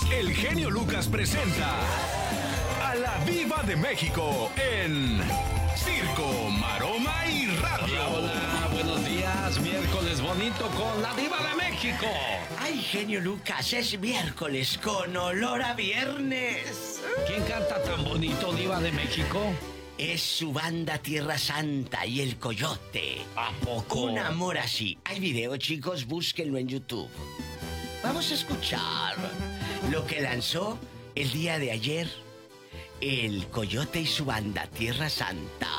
el genio Lucas presenta a la Diva de México en Circo, Maroma y Radio. Hola, hola, buenos días. Miércoles bonito con la Diva de México. Ay, genio Lucas, es miércoles con olor a viernes. ¿Quién canta tan bonito, Diva de México? Es su banda Tierra Santa y El Coyote. ¿A poco? Un amor así. Hay video, chicos, búsquenlo en YouTube. Vamos a escuchar lo que lanzó el día de ayer El Coyote y su banda Tierra Santa.